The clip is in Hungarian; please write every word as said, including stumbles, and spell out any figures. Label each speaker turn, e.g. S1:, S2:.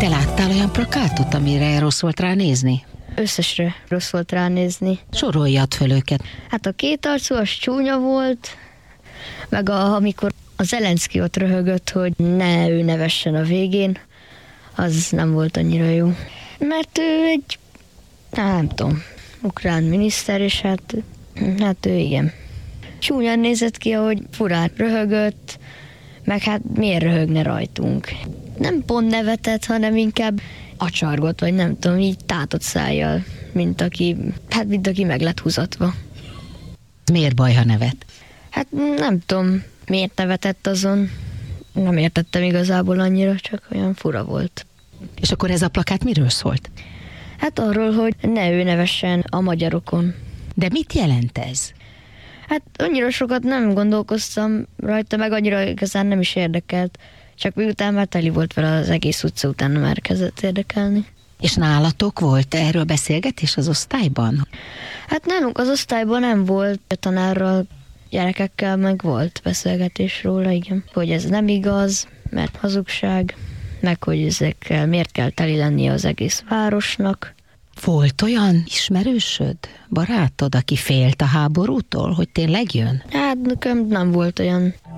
S1: Te láttál olyan plakátot, amire rossz volt ránézni?
S2: Összesre rossz volt ránézni.
S1: Soroljad föl őket.
S2: Hát a két arcú, az csúnya volt, meg a, amikor a Zelenszky ott röhögött, hogy ne ő nevessen a végén, az nem volt annyira jó. Mert ő egy, nem tudom, ukrán miniszter, és hát, hát ő igen. Csúnyan nézett ki, ahogy furán röhögött, meg hát miért röhögne rajtunk. Nem pont nevetett, hanem inkább acsargott, vagy nem tudom, így tátott szájjal, mint aki, hát mint aki meg lett húzatva.
S1: Miért baj, ha nevet?
S2: Hát nem tudom, miért nevetett azon. Nem értettem igazából annyira, csak olyan fura volt.
S1: És akkor ez a plakát miről szólt?
S2: Hát arról, hogy ne ő nevessen a magyarokon.
S1: De mit jelent ez?
S2: Hát annyira sokat nem gondolkoztam rajta, meg annyira igazán nem is érdekelt. Csak miután már teli volt vele az egész utca, utána már kezdett érdekelni.
S1: És nálatok volt erről beszélgetés az osztályban?
S2: Hát nálunk az osztályban nem volt, a tanárral, gyerekekkel meg volt beszélgetés róla, igen. Hogy ez nem igaz, mert hazugság, meg hogy ezekkel miért kell teli lennie az egész városnak.
S1: Volt olyan ismerősöd, barátod, aki félt a háborútól, hogy tényleg jön?
S2: Hát nekem nem volt olyan.